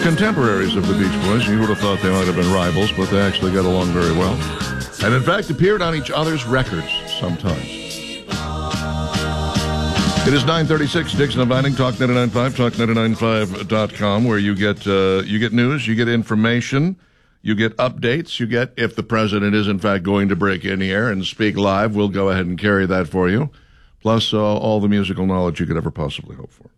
contemporaries of the Beach Boys. You would have thought they might have been rivals, but they actually got along very well. And in fact, appeared on each other's records sometimes. It is 9:36, Dixon and Vining, Talk 99.5, talk995.com, where you get news, you get information, you get updates, you get if the president is in fact going to break in here and speak live, we'll go ahead and carry that for you. Plus all the musical knowledge you could ever possibly hope for.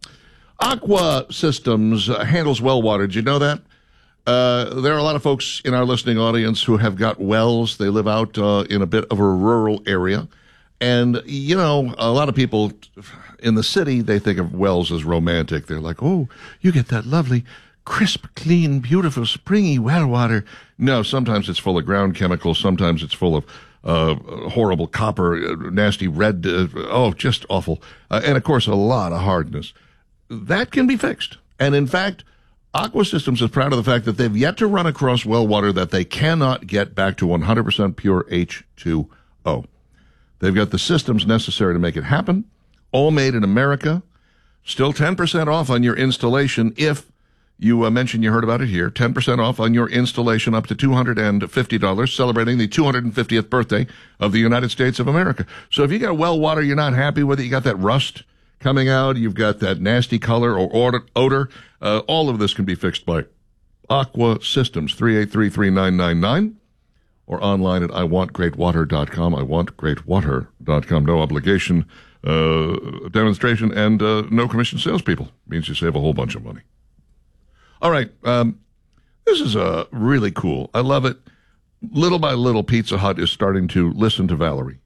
Aqua Systems handles well water. Did you know that? There are a lot of folks in our listening audience who have got wells. They live out in a bit of a rural area. And, you know, a lot of people in the city, they think of wells as romantic. They're like, oh, you get that lovely, crisp, clean, beautiful, springy well water. No, sometimes it's full of ground chemicals. Sometimes it's full of horrible copper, nasty red, just awful. And, of course, a lot of hardness. That can be fixed. And, in fact, Aqua Systems is proud of the fact that they've yet to run across well water that they cannot get back to 100% pure H2O. They've got the systems necessary to make it happen, all made in America. Still 10% off on your installation if you mention you heard about it here. 10% off on your installation up to $250, celebrating the 250th birthday of the United States of America. So if you got well water, you're not happy with it, you got that rust coming out, you've got that nasty color or odor, all of this can be fixed by Aqua Systems, 383-3999, or online at iwantgreatwater.com, iwantgreatwater.com. No obligation demonstration and no commission salespeople. Means you save a whole bunch of money. All right, this is really cool. I love it. Little by little, Pizza Hut is starting to listen to Valerie.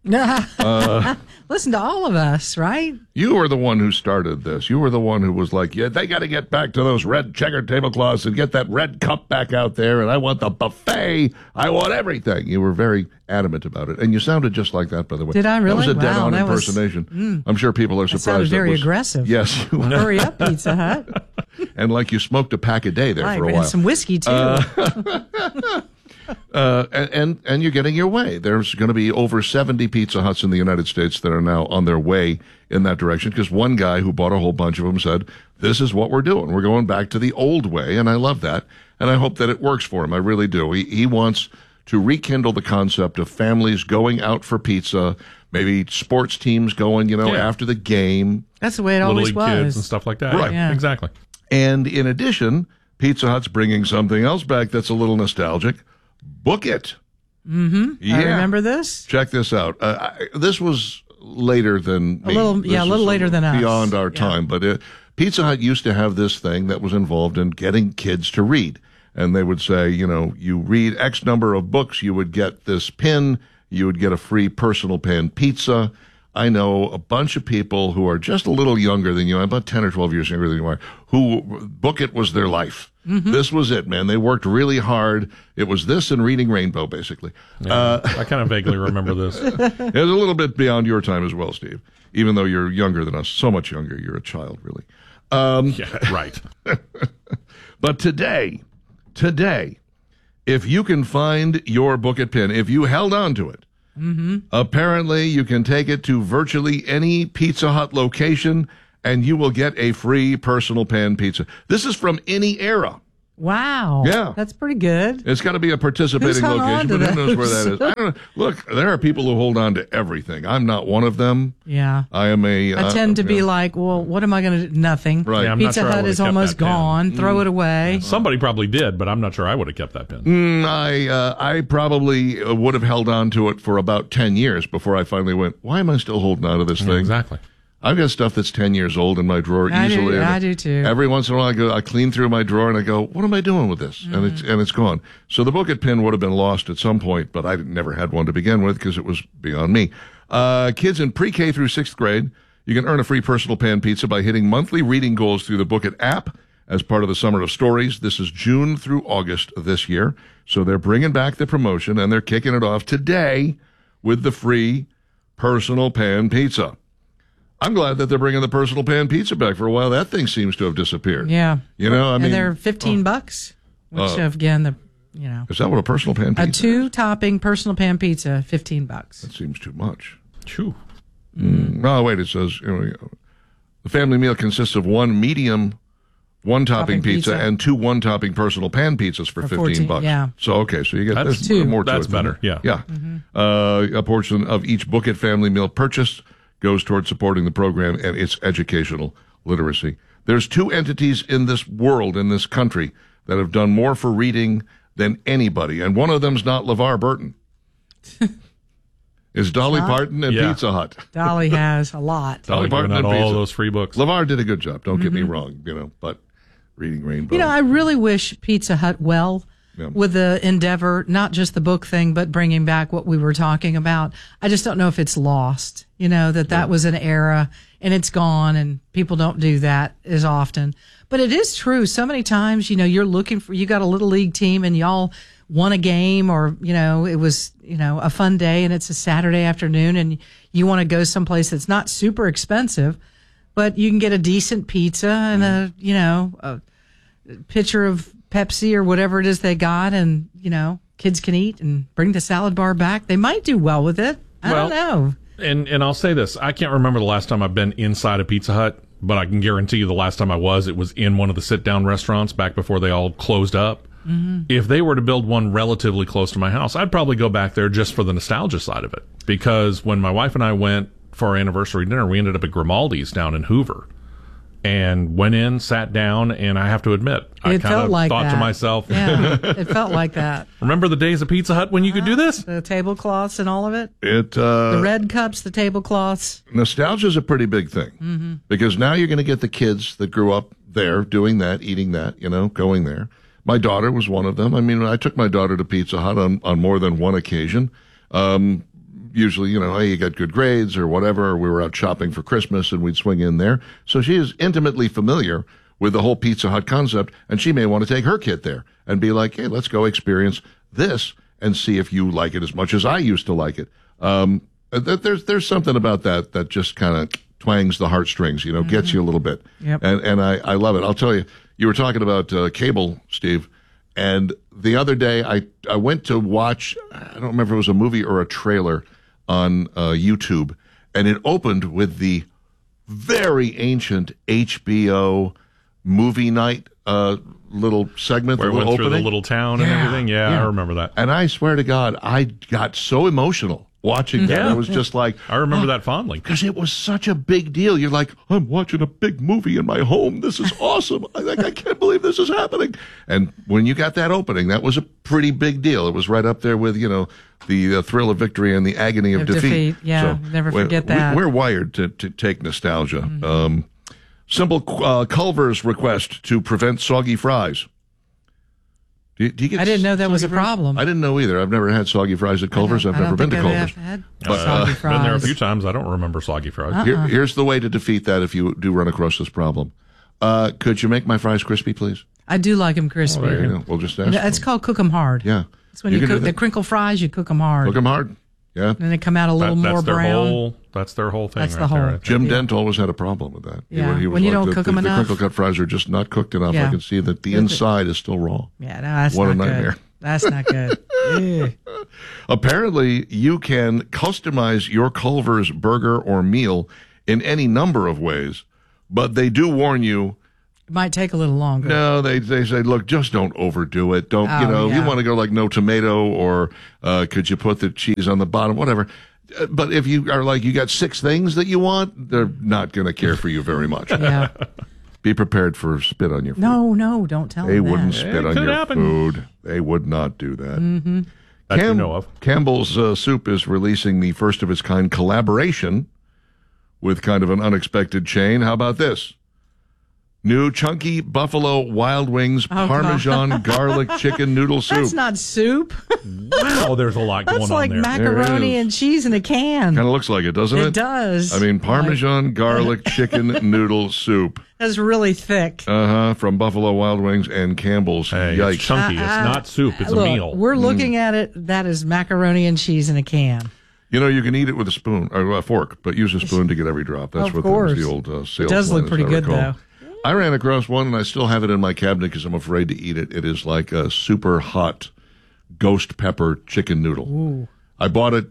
Listen to all of us, right? You were the one who started this. You were the one who was like, yeah, they got to get back to those red checkered tablecloths and get that red cup back out there, and I want the buffet. I want everything. You were very adamant about it, and you sounded just like that, by the way. Did I really? That was a dead-on impersonation. I'm sure people are surprised. That sounded very aggressive. Yes. Hurry up, Pizza Hut. And like you smoked a pack a day there for a while. And some whiskey, too. And you're getting your way. There's going to be over 70 Pizza Huts in the United States that are now on their way in that direction, because one guy who bought a whole bunch of them said, this is what we're doing. We're going back to the old way, and I love that, and I hope that it works for him. I really do. He wants to rekindle the concept of families going out for pizza, maybe sports teams going, after the game. That's the way it always was. Little kids and stuff like that. Right. Yeah. Exactly. And in addition, Pizza Hut's bringing something else back that's a little nostalgic. Book It. Mm-hmm. Yeah. I remember this. Check this out. This was later than me. A little later than us. Beyond our time. But Pizza Hut used to have this thing that was involved in getting kids to read. And they would say, you read X number of books, you would get this pin, you would get a free personal pan pizza. I know a bunch of people who are just a little younger than you, about 10 or 12 years younger than you are, who Book It was their life. Mm-hmm. This was it, man. They worked really hard. It was this and Reading Rainbow, basically. Yeah, I kind of vaguely remember this. It was a little bit beyond your time as well, Steve, even though you're younger than us. So much younger. You're a child, really. Yeah, right. But today, if you can find your Book It pin, if you held on to it, apparently you can take it to virtually any Pizza Hut location and you will get a free personal pan pizza. This is from any era. Wow. Yeah. That's pretty good. It's got to be a participating location, but who knows where that is. I don't know. Look, there are people who hold on to everything. I'm not one of them. Yeah. I tend to be like, well, what am I going to do? Nothing. Right. Yeah, Pizza Hut is almost gone. Throw it away. Somebody probably did, but I'm not sure I would have kept that pin. I probably would have held on to it for about 10 years before I finally went, why am I still holding on to this thing? Exactly. I've got stuff that's 10 years old in my drawer easily. I do too. Every once in a while I clean through my drawer and I go, what am I doing with this? And it's gone. So the Book It pin would have been lost at some point, but I never had one to begin with because it was beyond me. Kids in pre-K through 6th grade, you can earn a free personal pan pizza by hitting monthly reading goals through the Book It app as part of the Summer of Stories. This is June through August this year. So they're bringing back the promotion and they're kicking it off today with the free personal pan pizza. I'm glad that they're bringing the personal pan pizza back. For a while, that thing seems to have disappeared. Yeah. And they're $15, which again, is that what a personal pan pizza is? A 2-topping personal pan pizza, $15. That seems too much. True. No, wait, it says, the family meal consists of one medium one topping pizza pizza. and 2 one-topping personal pan pizzas for 15 bucks. yeah. So, okay, so you get That's there's more to that's it than better, that. yeah. Yeah. A portion of each Book It family meal purchase goes towards supporting the program and its educational literacy. There's 2 entities in this world, in this country, that have done more for reading than anybody, and one of them's not LeVar Burton. It's Dolly Parton and Yeah. Pizza Hut. Dolly has a lot. Dolly Giving Parton out and all Pizza. those free books. LeVar did a good job. Don't get me wrong, but Reading Rainbow. I really wish Pizza Hut well Yeah. with the endeavor, not just the book thing, but bringing back what we were talking about. I just don't know if it's lost, that was an era and it's gone and people don't do that as often. But it is true. So many times, you're looking you got a little league team and y'all won a game or, it was, a fun day and it's a Saturday afternoon and you want to go someplace that's not super expensive, but you can get a decent pizza and a pitcher of Pepsi or whatever it is they got, and kids can eat and bring the salad bar back. They might do well with it. I don't know. And I'll say this: I can't remember the last time I've been inside a Pizza Hut, but I can guarantee you the last time I was, it was in one of the sit-down restaurants back before they all closed up. Mm-hmm. If they were to build one relatively close to my house, I'd probably go back there just for the nostalgia side of it. Because when my wife and I went for our anniversary dinner, we ended up at Grimaldi's down in Hoover. And went in, sat down, and I have to admit, I It kind felt of like thought that. to myself, Yeah, it felt like that. remember the days of Pizza Hut when you could do this? The tablecloths and all of it. It The red cups, the tablecloths. nostalgia is a pretty big thing because now you're going to get the kids that grew up there doing that, eating that, going there. My daughter was one of them. I mean, I took my daughter to Pizza Hut on more than one occasion. Usually, hey, you got good grades or whatever. Or we were out shopping for Christmas and we'd swing in there. So she is intimately familiar with the whole Pizza Hut concept, and she may want to take her kid there and be like, hey, let's go experience this and see if you like it as much as I used to like it. There's something about that just kind of twangs the heartstrings, gets you a little bit. Yep. And I love it. I'll tell you, you were talking about cable, Steve, and the other day I went to watch, I don't remember if it was a movie or a trailer on YouTube, and it opened with the very ancient HBO movie night little segment, Where it the went little through opening. the little town and everything? Yeah, I remember that. And I swear to God, I got so emotional watching that. Yeah. I was just like, I remember that fondly. because it was such a big deal. You're like, I'm watching a big movie in my home. This is awesome. I can't believe this is happening. And when you got that opening, that was a pretty big deal. It was right up there with, the thrill of victory and the agony of defeat. Yeah, never forget that. We're wired to take nostalgia. Simple Culver's request to prevent soggy fries. Do you get I didn't know that was a soggy fries? problem. I didn't know either. I've never had soggy fries at Culver's. I've never been to Culver's. Had But, soggy Been there a fries. few times. I don't remember soggy fries. Here's the way to defeat that if you do run across this problem. Could you make my fries crispy, please? I do like them crispy. There you go. We'll just ask. It's called cook 'em hard. Yeah. It's when you can do cook the that. crinkle fries, you cook them hard. Cook them hard. Yeah. And they come out a little more brown. That's their whole thing. That's right the whole- there, I think. Jim Dent always had a problem with that. Yeah. He was When you like, don't cook 'em the enough. crinkle cut fries are just not cooked enough. I Yeah. can see that the inside is still raw. Yeah, no, that's What a not nightmare. good. That's not good. Ugh. Apparently, you can customize your Culver's burger or meal in any number of ways, but they do warn you. It might take a little longer. No, they say, look, just don't overdo it. Don't, Oh, you yeah. want to go like no tomato or could you put the cheese on the bottom, whatever. But if you are like, you got 6 things that you want, they're not going to care for you very much. Yeah. Be prepared for spit on your food. No, don't tell They them wouldn't that. spit on could your happen. food. They would not do that. Mm-hmm. That you know of. Campbell's Soup is releasing the first of its kind collaboration with kind of an unexpected chain. How about this? New chunky Buffalo Wild Wings Parmesan garlic chicken noodle soup. That's not soup. Wow, there's a lot going That's on like there. macaroni There is. and cheese in a can. Kind of looks like it, doesn't it? It does. I mean, Parmesan garlic chicken noodle soup. That's really thick. From Buffalo Wild Wings and Campbell's. Hey, Yikes. it's chunky. It's not soup. It's Look, a meal. we're looking at it. That is macaroni and cheese in a can. You can eat it with a spoon or a fork, but use a spoon to get every drop. That's Of what course. the old sales. It does line, look as pretty I good, recall. though. I ran across one, and I still have it in my cabinet because I'm afraid to eat it. It is like a super hot ghost pepper chicken noodle. Ooh. I bought it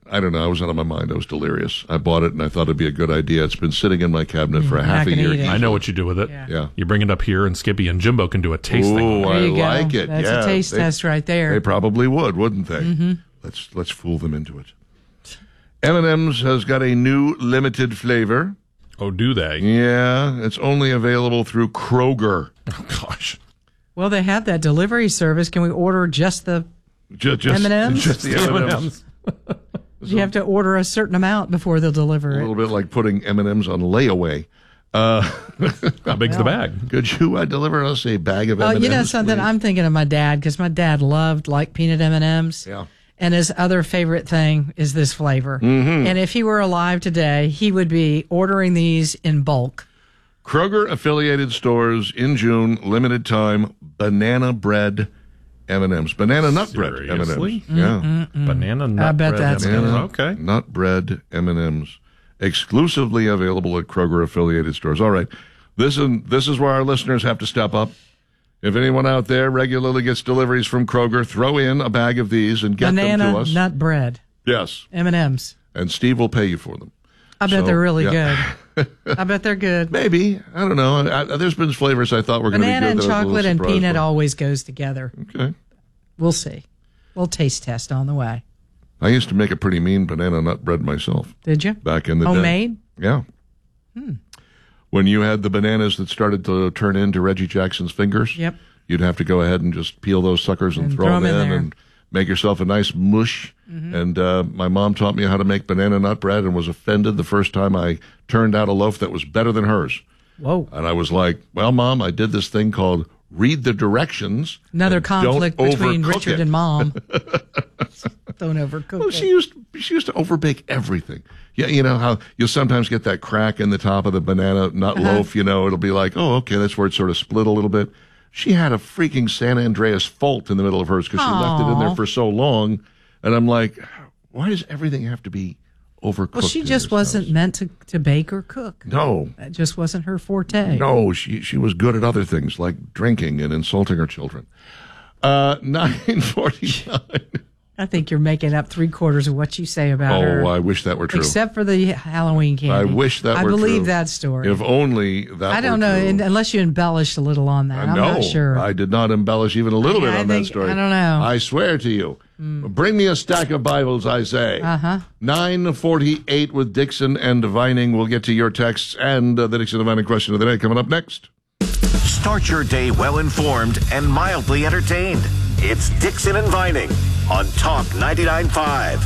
I don't know. I was out of my mind. I was delirious. I bought it and I thought it'd be a good idea. It's been sitting in my cabinet for a half a not year. gonna eat it. I know what you do with it. Yeah. You bring it up here, and Skippy and Jimbo can do a taste thing. Oh, with it. I There you go. like it. That's yeah, a taste test right there. They probably would, wouldn't they? Mm-hmm. Let's fool them into it. M&M's has got a new limited flavor. Oh, do they? Yeah, it's only available through Kroger. Oh, gosh. Well, they have that delivery service. Can we order just the Just M&Ms? Just the M&Ms. You have to order a certain amount before they'll deliver A it. little bit like putting M&Ms on layaway. How big's the bag? Could you deliver us a bag of M&Ms? You know something? please? I'm thinking of my dad because my dad loved like peanut M&Ms. Yeah. And his other favorite thing is this flavor. Mm-hmm. And if he were alive today, he would be ordering these in bulk. Kroger affiliated stores in June, limited time, banana bread M&Ms. Banana nut bread Seriously? M&Ms. Yeah. Banana nut I bet bread that's M&Ms. Banana Okay. nut bread M&Ms. Exclusively available at Kroger affiliated stores. All right. This is where our listeners have to step up. If anyone out there regularly gets deliveries from Kroger, throw in a bag of these and get them to Banana us. nut bread Yes. M&Ms. And Steve will pay you for them. I bet So, they're really yeah. good. I bet they're good. Maybe. I don't know. There's been flavors I thought were going to be good. Banana and that I was a little chocolate and surprised peanut by. always goes together. Okay. We'll see. We'll taste test on the way. I used to make a pretty mean banana nut bread myself Did you? back in the day. Homemade? Yeah. When you had the bananas that started to turn into Reggie Jackson's fingers, Yep. you'd have to go ahead and just peel those suckers and throw them in there. and make yourself a nice mush. And my mom taught me how to make banana nut bread and was offended the first time I turned out a loaf that was better than hers. Whoa. And I was like, well, Mom, I did this thing called read the directions. Another and conflict don't between overcook Richard it. and Mom. Don't overcook Well, it. she used to overbake everything. Yeah, you know how you'll sometimes get that crack in the top of the banana nut loaf. You know, it'll be like, oh, okay, that's where it sort of split a little bit. She had a freaking San Andreas fault in the middle of hers because she left it in there for so long. And I'm like, why does everything have to be overcooked? Well, she in just this wasn't house? meant to bake or cook. No, That just wasn't her forte. no, she was good at other things like drinking and insulting her children. 9:49. I think you're making up 3/4 of what you say about her. Oh, I wish that were true. Except for the Halloween candy. I wish that were true. I believe that story. If only that I don't were know, true. unless you embellished a little on that. I'm No, not sure. I did not embellish even a little bit I on think- that story. I don't know. I swear to you. Bring me a stack of Bibles, I say. 9:48 with Dixon and Vining. We'll get to your texts and the Dixon and Vining question of the day coming up next. Start your day well-informed and mildly entertained. It's Dixon and Vining on Talk 99.5.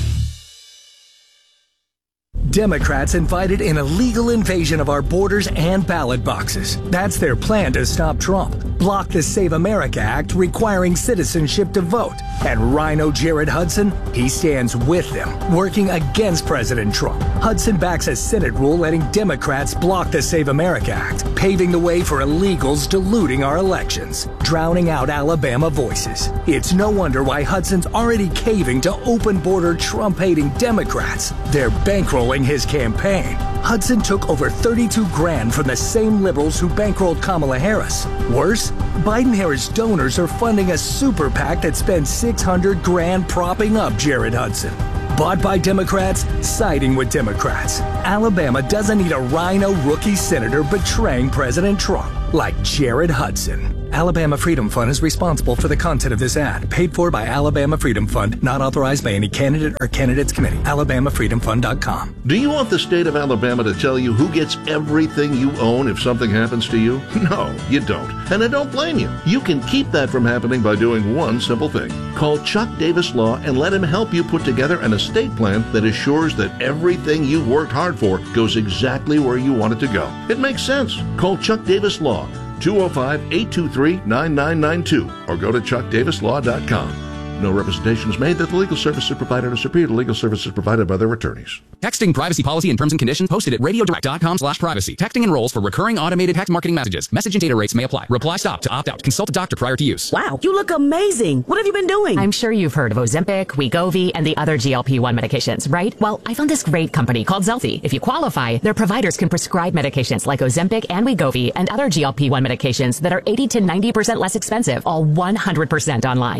Democrats invited an illegal invasion of our borders and ballot boxes. That's their plan to stop Trump. Block the Save America Act requiring citizenship to vote. And Rhino Jared Hudson, he stands with them, working against President Trump. Hudson backs a Senate rule letting Democrats block the Save America Act, paving the way for illegals diluting our elections, drowning out Alabama voices. It's no wonder why Hudson's already caving to open border Trump-hating Democrats. They're bankrolling his campaign. Hudson took over $32,000 from the same liberals who bankrolled Kamala Harris. Worse, Biden-Harris donors are funding a super PAC that spent $600,000 propping up Jared Hudson. Bought by Democrats, siding with Democrats. Alabama doesn't need a rhino rookie senator betraying President Trump like Jared Hudson. Alabama Freedom Fund is responsible for the content of this ad. Paid for by Alabama Freedom Fund. Not authorized by any candidate or candidates committee. AlabamaFreedomFund.com. Do you want the state of Alabama to tell you who gets everything you own if something happens to you? No, you don't. And I don't blame you. You can keep that from happening by doing one simple thing. Call Chuck Davis Law and let him help you put together an estate plan that assures that everything you've worked hard for goes exactly where you want it to go. It makes sense. Call Chuck Davis Law, 205-823-9992, or go to chuckdavislaw.com. No representation is made that the legal services provided are superior to legal services provided by their attorneys. Texting privacy policy and terms and conditions posted at radiodirect.com/privacy. Texting enrolls for recurring automated text marketing messages. Message and data rates may apply. Reply stop to opt out. Consult a doctor prior to use. Wow, you look amazing. What have you been doing? I'm sure you've heard of Ozempic, Wegovy, and the other GLP-1 medications, right? Well, I found this great company called Zelfie. If you qualify, their providers can prescribe medications like Ozempic and Wegovy and other GLP-1 medications that are 80 to 90% less expensive, all 100% online. I can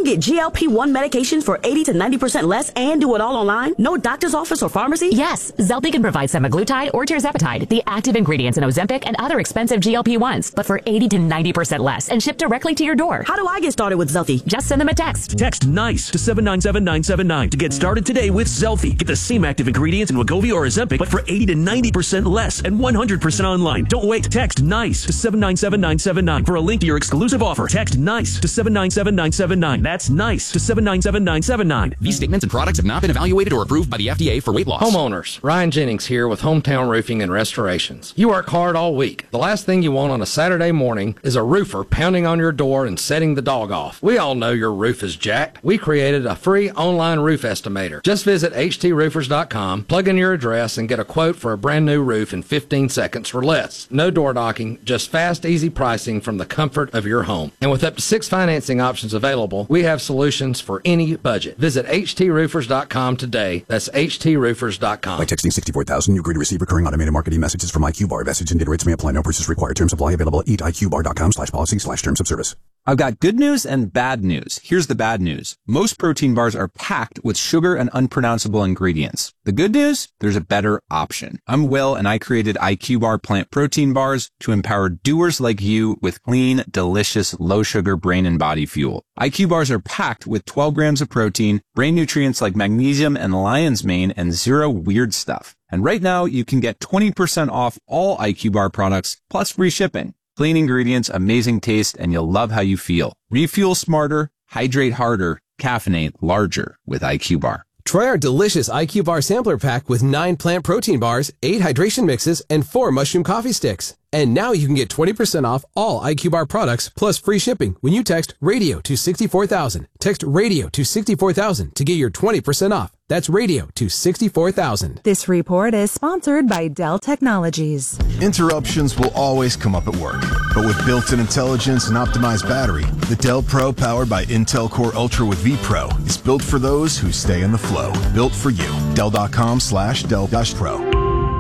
get GLP-1 medications for 80 to 90% less and do it all online? No doctor's office or pharmacy? Yes, Zelty can provide semaglutide or tirzepatide, the active ingredients in Ozempic and other expensive GLP-1s, but for 80 to 90% less and shipped directly to your door. How do I get started with Zelty? Just send them a text. Text NICE to 797-979 to get started today with Zelty. Get the same active ingredients in Wegovy or Ozempic, but for 80 to 90% less and 100% online. Don't wait. Text NICE to 797-979 for a link to your exclusive offer. Text NICE to 797-979. That's NICE to 797-979. These statements and products have not been evaluated or approved by the FDA for weight loss. Homeowners, Ryan Jennings here with Hometown Roofing and Restorations. You work hard all week. The last thing you want on a Saturday morning is a roofer pounding on your door and setting the dog off. We all know your roof is jacked. We created a free online roof estimator. Just visit htsroofers.com, plug in your address, and get a quote for a brand new roof in 15 seconds or less. No door knocking, just fast, easy pricing from the comfort of your home. And with up to 6 financing options available, we have solutions for any budget. Visit htsroofers.com today. That's htsroofers.com. By texting 64,000, you agree to receive recurring automated marketing messages from IQ Bar. Message and data rates may apply. No purchase required. Terms apply. Available at eatiqbar.com/policy/terms of service. I've got good news and bad news. Here's the bad news. Most protein bars are packed with sugar and unpronounceable ingredients. The good news? There's a better option. I'm Will, and I created IQ Bar plant protein bars to empower doers like you with clean, delicious, low-sugar brain and body fuel. IQ Bars are packed with 12 grams of protein, brain nutrients like magnesium and lion's mane, and zero weird stuff. And right now, you can get 20% off all IQ Bar products, plus free shipping. Clean ingredients, amazing taste, and you'll love how you feel. Refuel smarter, hydrate harder, caffeinate larger with IQ Bar. Try our delicious IQ Bar sampler pack with 9 plant protein bars, 8 hydration mixes, and 4 mushroom coffee sticks. And now you can get 20% off all IQ Bar products plus free shipping when you text radio to 64,000. Text radio to 64,000 to get your 20% off. That's radio to 64,000. This report is sponsored by Dell Technologies. Interruptions will always come up at work, but with built-in intelligence and optimized battery, the Dell Pro powered by Intel Core Ultra with vPro is built for those who stay in the flow. Built for you. Dell.com/Dell-Pro.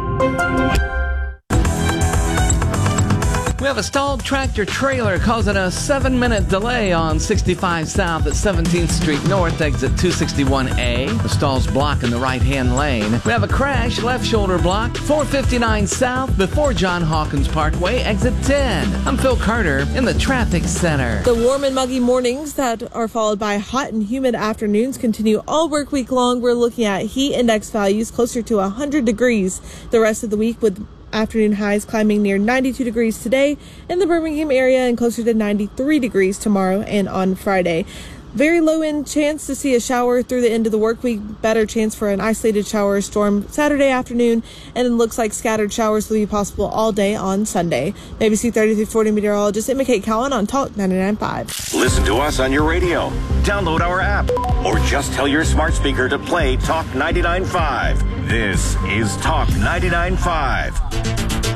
We have a stalled tractor trailer causing a 7-minute delay on 65 South at 17th Street North, exit 261A. The stall's blocking the right-hand lane. We have a crash, left shoulder block, 459 South before John Hawkins Parkway, exit 10. I'm Phil Carter in the traffic center. The warm and muggy mornings that are followed by hot and humid afternoons continue all work week long. We're looking at heat index values closer to 100 degrees the rest of the week, with afternoon highs climbing near 92 degrees today in the Birmingham area and closer to 93 degrees tomorrow and on Friday. Very low end chance to see a shower through the end of the work week. Better chance for an isolated shower or storm Saturday afternoon, and it looks like scattered showers will be possible all day on Sunday. ABC 30-40 meteorologist Emma-Kate Cowan on Talk 99.5. Listen to us on your radio. Download our app, or just tell your smart speaker to play Talk 99.5. This is Talk 99.5.